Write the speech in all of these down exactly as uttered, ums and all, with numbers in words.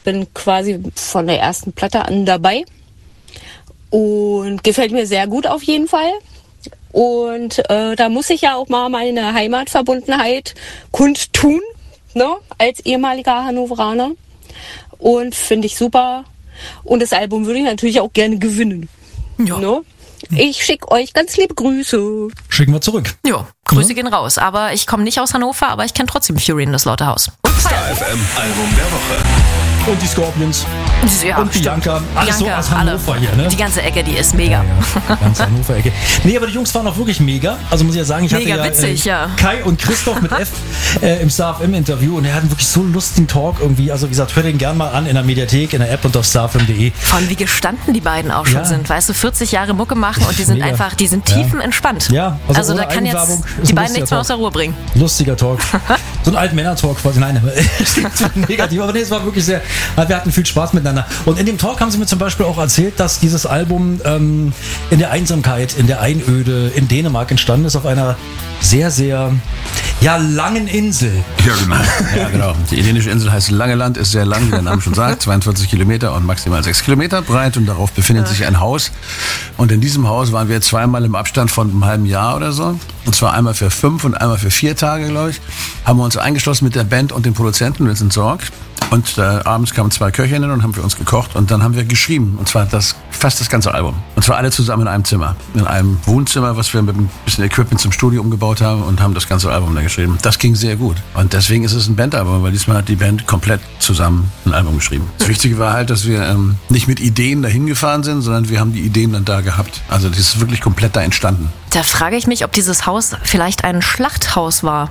bin quasi von der ersten Platte an dabei und gefällt mir sehr gut auf jeden Fall. Und äh, da muss ich ja auch mal meine Heimatverbundenheit kundtun, ne, als ehemaliger Hannoveraner. Und finde ich super. Und das Album würde ich natürlich auch gerne gewinnen. Ja. Ne? Ich schicke euch ganz liebe Grüße. Schicken wir zurück. Jo, Grüße ja. gehen raus. Aber ich komme nicht aus Hannover, aber ich kenne trotzdem Fury in the Slaughterhouse. Star F M Album der Woche. Und die Scorpions. Ja, und Bianca. Alles so aus Hannover alle. hier, ne? Die ganze Ecke, die ist mega. Ja, ja. Die ganze Hannover-Ecke. Nee, aber die Jungs waren auch wirklich mega. Also muss ich ja sagen, ich mega hatte ja, witzig, äh, ja Kai und Christoph mit F äh, im Star F M-Interview und er hatten wirklich so einen lustigen Talk irgendwie. Also wie gesagt, hört ihn gerne mal an in der Mediathek, in der App und auf star f m punkt de. Vor allem, wie gestanden die beiden auch schon ja. sind. Weißt du, vierzig Jahre Mucke machen und die sind mega. einfach, die sind ja. tiefenentspannt. Ja, also, also da kann jetzt die beiden nichts mehr aus der Ruhe bringen. Lustiger Talk. So ein alten Männer-Talk quasi. Nein, es klingt negativ, aber nee, es war wirklich sehr, wir hatten viel Spaß miteinander. Und in dem Talk haben sie mir zum Beispiel auch erzählt, dass dieses Album ähm, in der Einsamkeit, in der Einöde in Dänemark entstanden ist, auf einer sehr, sehr ja, langen Insel. Ja, genau. Ja, genau. Die dänische Insel heißt Langeland, ist sehr lang, wie der Name schon sagt, zweiundvierzig Kilometer und maximal sechs Kilometer breit und darauf befindet sich ein Haus. Und in diesem Haus waren wir zweimal im Abstand von einem halben Jahr oder so. Und zwar einmal für fünf und einmal für vier Tage, glaube ich. Haben wir uns eingeschlossen mit der Band und den Produzenten Vincent Sorg. Und äh, abends kamen zwei Köchinnen und haben für uns gekocht und dann haben wir geschrieben. Und zwar das, fast das ganze Album. Und zwar alle zusammen in einem Zimmer. In einem Wohnzimmer, was wir mit ein bisschen Equipment zum Studio umgebaut haben und haben das ganze Album da geschrieben. Das ging sehr gut. Und deswegen ist es ein Bandalbum, weil diesmal hat die Band komplett zusammen ein Album geschrieben. Das Wichtige war halt, dass wir ähm, nicht mit Ideen dahin gefahren sind, sondern wir haben die Ideen dann da gehabt. Also das ist wirklich komplett da entstanden. Da frage ich mich, ob dieses Haus vielleicht ein Schlachthaus war.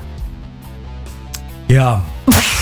Ja.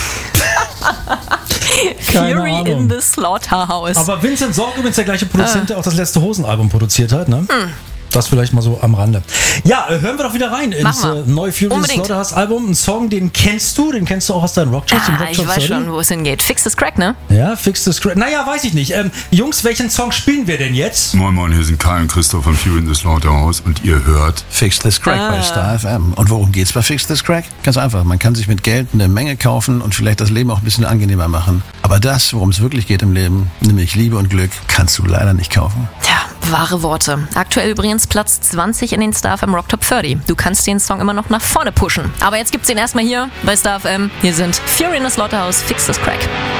Fury in the Slaughterhouse. Aber Vincent Sorg übrigens der gleiche Produzent, ah. der auch das letzte Hosenalbum produziert hat, ne? Hm. Das vielleicht mal so am Rande. Ja, hören wir doch wieder rein ins äh, neue Fury in the Slaughterhouse Album. Ein Song, den kennst du, den kennst du auch aus deinen Rockcharts. Ah, ich weiß schon, wo es hingeht. Fix this Crack, ne? Ja, Fix this Crack. Naja, weiß ich nicht. Ähm, Jungs, welchen Song spielen wir denn jetzt? Moin Moin, hier sind Kai und Christoph von Fury in the Slaughterhouse und ihr hört Fix this Crack ah. bei Star F M. Und worum geht's bei Fix this Crack? Ganz einfach, man kann sich mit Geld eine Menge kaufen und vielleicht das Leben auch ein bisschen angenehmer machen. Aber das, worum es wirklich geht im Leben, nämlich Liebe und Glück, kannst du leider nicht kaufen. Tja, wahre Worte. Aktuell übrigens Platz zwanzig in den Star F M Rock Top dreißig. Du kannst den Song immer noch nach vorne pushen. Aber jetzt gibt's den erstmal hier bei Star F M. Hier sind Fury in the Slaughterhouse, Fix this Crack.